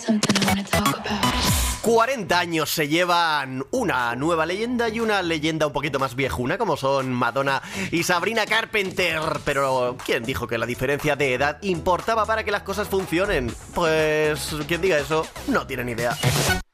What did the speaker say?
40 años se llevan una nueva leyenda y una leyenda un poquito más viejuna, como son Madonna y Sabrina Carpenter. Pero ¿quién dijo que la diferencia de edad importaba para que las cosas funcionen? Pues quien diga eso no tiene ni idea.